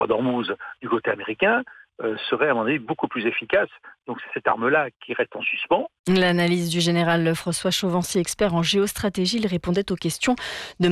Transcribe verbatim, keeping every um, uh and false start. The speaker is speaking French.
d'Ormuz du côté américain euh, serait à mon avis beaucoup plus efficace. Donc c'est cette arme-là qui reste en suspens. L'analyse du général François Chauvency, expert en géostratégie, il répondait aux questions de